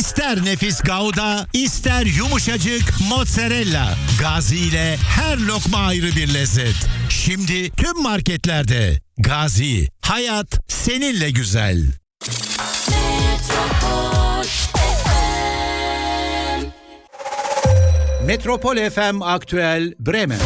İster nefis Gouda, ister yumuşacık mozzarella. Gazi ile her lokma ayrı bir lezzet. Şimdi tüm marketlerde. Gazi, hayat seninle güzel. Metropol FM Aktüel Bremen.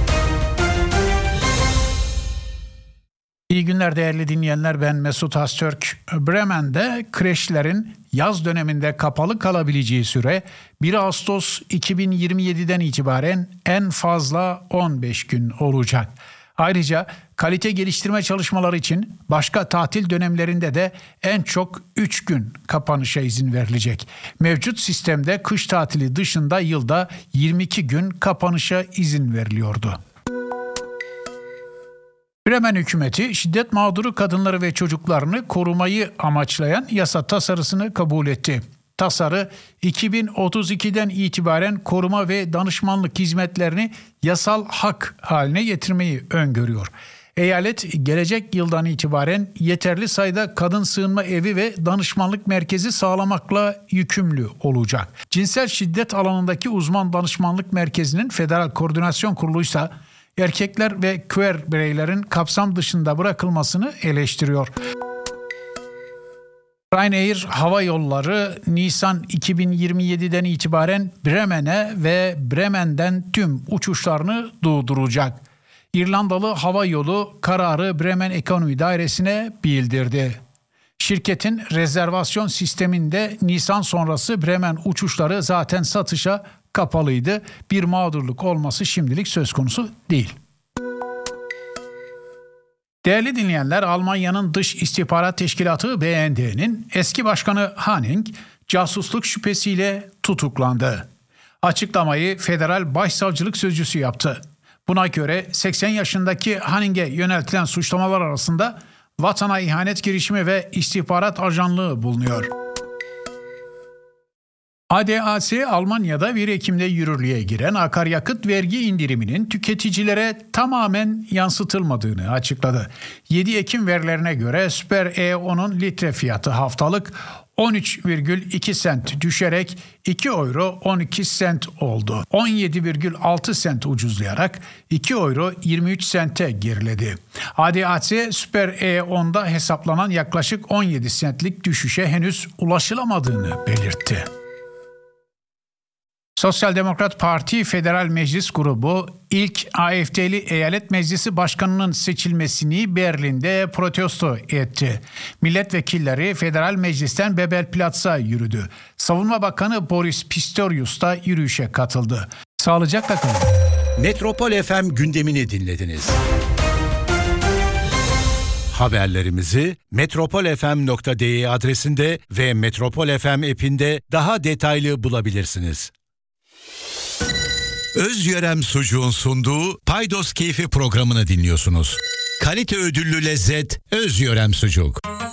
İyi günler değerli dinleyenler, ben Mesut Astürk. Bremen'de kreşlerin yaz döneminde kapalı kalabileceği süre 1 Ağustos 2027'den itibaren en fazla 15 gün olacak. Ayrıca kalite geliştirme çalışmaları için başka tatil dönemlerinde de en çok 3 gün kapanışa izin verilecek. Mevcut sistemde kış tatili dışında yılda 22 gün kapanışa izin veriliyordu. Bremen hükümeti şiddet mağduru kadınları ve çocuklarını korumayı amaçlayan yasa tasarısını kabul etti. Tasarı 2032'den itibaren koruma ve danışmanlık hizmetlerini yasal hak haline getirmeyi öngörüyor. Eyalet gelecek yıldan itibaren yeterli sayıda kadın sığınma evi ve danışmanlık merkezi sağlamakla yükümlü olacak. Cinsel şiddet alanındaki uzman danışmanlık merkezinin Federal Koordinasyon Kurulu'ysa erkekler ve queer bireylerin kapsam dışında bırakılmasını eleştiriyor. Ryanair Hava Yolları Nisan 2027'den itibaren Bremen'e ve Bremen'den tüm uçuşlarını durduracak. İrlandalı Hava Yolu kararı Bremen Ekonomi Dairesi'ne bildirdi. Şirketin rezervasyon sisteminde Nisan sonrası Bremen uçuşları zaten satışa kapalıydı. Bir mağdurluk olması şimdilik söz konusu değil. Değerli dinleyenler, Almanya'nın Dış İstihbarat Teşkilatı BND'nin eski başkanı Hanning casusluk şüphesiyle tutuklandı. Açıklamayı Federal Başsavcılık Sözcüsü yaptı. Buna göre 80 yaşındaki Hanning'e yöneltilen suçlamalar arasında vatana ihanet girişimi ve istihbarat ajanlığı bulunuyor. ADAC, Almanya'da 1 Ekim'de yürürlüğe giren akaryakıt vergi indiriminin tüketicilere tamamen yansıtılmadığını açıkladı. 7 Ekim verilerine göre Süper E10'un litre fiyatı haftalık 13,2 sent düşerek 2 euro 12 sent oldu. 17,6 sent ucuzlayarak 2 euro 23 sente geriledi. ADAC, Süper E10'da hesaplanan yaklaşık 17 sentlik düşüşe henüz ulaşılamadığını belirtti. Sosyal Demokrat Parti Federal Meclis Grubu ilk AfD'li Eyalet Meclisi Başkanı'nın seçilmesini Berlin'de protesto etti. Milletvekilleri Federal Meclis'ten Bebelplatz'a yürüdü. Savunma Bakanı Boris Pistorius da yürüyüşe katıldı. Sağlıcakla kalın. Metropol FM gündemini dinlediniz. Haberlerimizi metropolfm.de adresinde ve Metropol FM app'inde daha detaylı bulabilirsiniz. Özyörem Sucuğun sunduğu Paydos Keyfi programını dinliyorsunuz. Kalite ödüllü lezzet Özyörem Sucuk.